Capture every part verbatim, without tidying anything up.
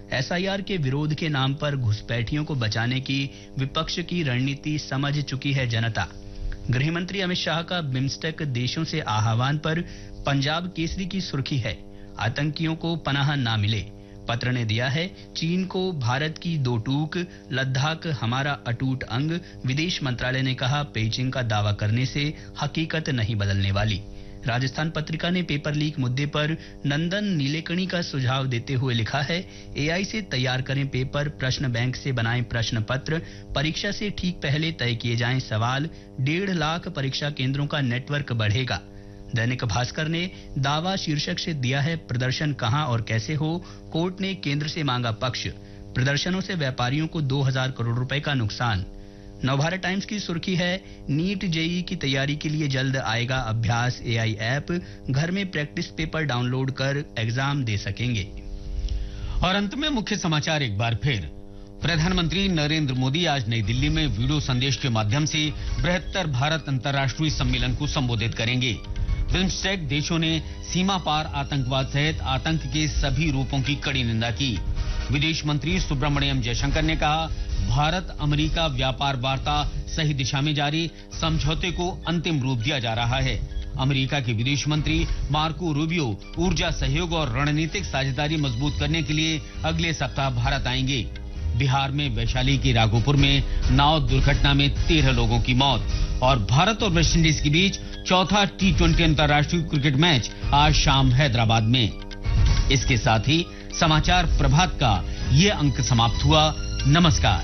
SIR के विरोध के नाम पर घुसपैठियों को बचाने की विपक्ष की रणनीति समझ चुकी है जनता। गृह मंत्री अमित शाह का बिम्स्टेक देशों से आह्वान पर पंजाब केसरी की सुर्खी है, आतंकियों को पनाह ना मिले। पत्र ने दिया है चीन को भारत की दो टूक, लद्दाख हमारा अटूट अंग। विदेश मंत्रालय ने कहा पेइचिंग का दावा करने से हकीकत नहीं बदलने वाली। राजस्थान पत्रिका ने पेपर लीक मुद्दे पर नंदन नीलेकणी का सुझाव देते हुए लिखा है एआई से तैयार करें पेपर, प्रश्न बैंक से बनाएं प्रश्न पत्र, परीक्षा से ठीक पहले तय किए जाएं सवाल, डेढ़ लाख परीक्षा केंद्रों का नेटवर्क बढ़ेगा। दैनिक भास्कर ने दावा शीर्षक से दिया है प्रदर्शन कहां और कैसे हो, कोर्ट ने केंद्र से मांगा पक्ष, प्रदर्शनों से व्यापारियों को दो हजार करोड़ रुपए का नुकसान। नवभारत टाइम्स की सुर्खी है नीट जेई की तैयारी के लिए जल्द आएगा अभ्यास एआई ऐप, घर में प्रैक्टिस पेपर डाउनलोड कर एग्जाम दे सकेंगे। और अंत में मुख्य समाचार एक बार फिर। प्रधानमंत्री नरेंद्र मोदी आज नई दिल्ली में वीडियो संदेश के माध्यम से बृहत्तर भारत अंतर्राष्ट्रीय सम्मेलन को संबोधित करेंगे। बिम्स्टेक देशों ने सीमा पार आतंकवाद सहित आतंक के सभी रूपों की कड़ी निंदा की। विदेश मंत्री सुब्रमण्यम जयशंकर ने कहा भारत अमेरिका व्यापार वार्ता सही दिशा में जारी, समझौते को अंतिम रूप दिया जा रहा है। अमेरिका के विदेश मंत्री मार्को रूबियो ऊर्जा सहयोग और रणनीतिक साझेदारी मजबूत करने के लिए अगले सप्ताह भारत आएंगे। बिहार में वैशाली के राघोपुर में नाव दुर्घटना में तेरह लोगों की मौत। और भारत और वेस्टइंडीज के बीच चौथा टी ट्वेंटी अंतर्राष्ट्रीय क्रिकेट मैच आज शाम हैदराबाद में। इसके साथ ही समाचार प्रभात का ये अंक समाप्त हुआ। नमस्कार।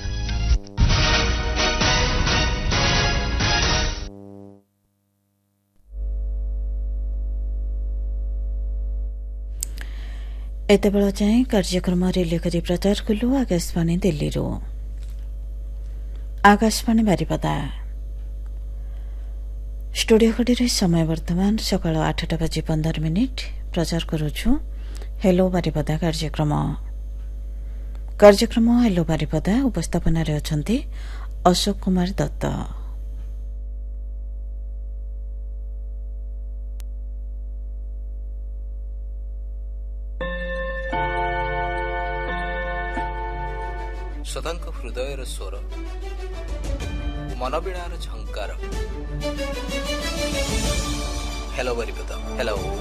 एते बेला जाए कार्यक्रम रेडियो करी प्रचार कलु आकाशवाणी दिल्ली रो। आकाशवाणी बारिपदा स्टूडियो घड़ी समय वर्तमान सकाळ आठटा बजी पंदर मिनिट। प्रचार करुछु हेलो बारिपदा कार्यक्रम। कार्यक्रम हेलो बारिपदा उपस्थापन अछंती अशोक कुमार दत्त। सदांक हृदयर स्वर मनबीणार झंकार हेलो बारिपदा हेलो।